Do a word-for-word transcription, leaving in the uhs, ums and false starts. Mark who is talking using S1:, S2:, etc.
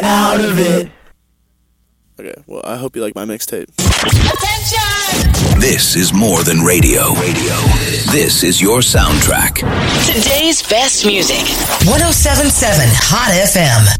S1: out of it.
S2: Okay, well, I hope you like my mixtape.
S3: Attention!
S4: This is more than radio. Radio. This is your soundtrack.
S3: Today's best music.
S5: one oh seven point seven Hot F M.